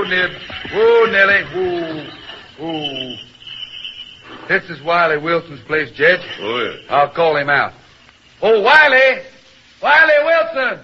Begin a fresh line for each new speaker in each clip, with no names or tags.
Nib. Whoa, Nellie. Whoa. Whoa. This is Wiley Wilson's place, Jed.
Oh, yeah.
I'll call him out. Oh, Wiley! Wiley Wilson!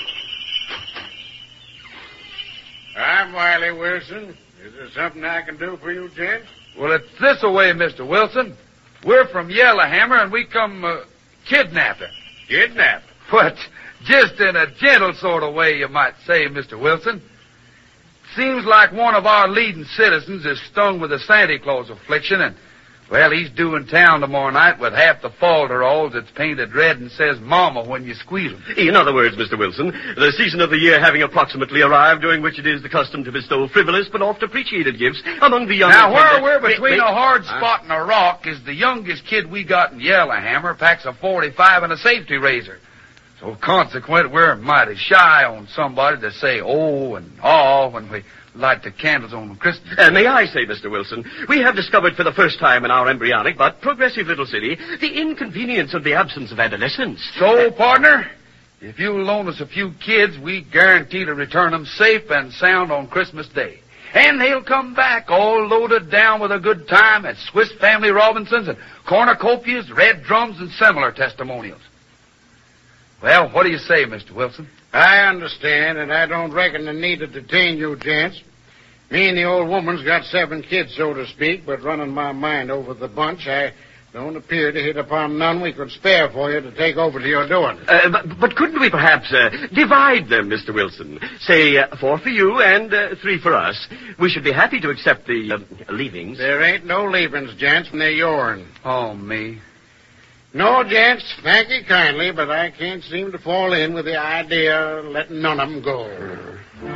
I'm Wiley Wilson. Is there something I can do for you, gents?
Well, it's this-a-way, Mr. Wilson. We're from Yellowhammer, and we come kidnapping.
Kidnapping?
But just in a gentle sort of way, you might say, Mr. Wilson. Seems like one of our leading citizens is stung with the Santa Claus affliction, and, well, he's due in town tomorrow night with half the falderalls that's painted red and says Mama when you squeeze them.
In other words, Mr. Wilson, the season of the year having approximately arrived, during which it is the custom to bestow frivolous but oft appreciated gifts among the young...
Now, where we're between a hard spot and a rock is the youngest kid we got in Yellowhammer packs a 45 and a safety razor. So, consequent, we're mighty shy on somebody to say oh and aw when we light the candles on Christmas.
May I say, Mr. Wilson, we have discovered for the first time in our embryonic but progressive little city the inconvenience of the absence of adolescence.
So, partner, if you'll loan us a few kids, we guarantee to return them safe and sound on Christmas Day. And they'll come back all loaded down with a good time at Swiss Family Robinsons and cornucopias, red drums, and similar testimonials. Well, what do you say, Mr. Wilson?
I understand, and I don't reckon the need to detain you, gents. Me and the old woman's got 7 kids, so to speak, but running my mind over the bunch, I don't appear to hit upon none we could spare for you to take over to your doing.
But couldn't we perhaps divide them, Mr. Wilson? Say 4 for you and 3 for us. We should be happy to accept the leavings.
There ain't no leavings, gents, when they're yourn.
Oh, me.
No, gents, thank you kindly, but I can't seem to fall in with the idea of letting none of them go.